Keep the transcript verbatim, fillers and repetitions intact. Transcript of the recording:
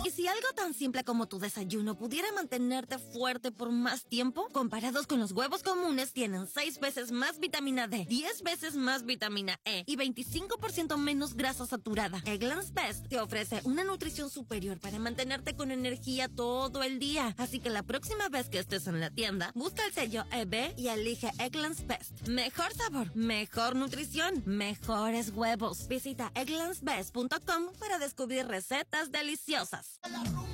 Y si algo tan simple como tu desayuno pudiera mantenerte fuerte por más tiempo, comparados con los huevos comunes, tienen seis veces más vitamina D, diez veces más vitamina E y veinticinco por ciento menos grasa saturada. Eggland's Best te ofrece una nutrición superior para mantenerte con energía todo el día. Así que la próxima vez que estés en la tienda, busca el sello E B y elige Eggland's Best. Mejor sabor, mejor nutrición, mejores huevos. Visita egglands best punto com para descubrir recetas deliciosas.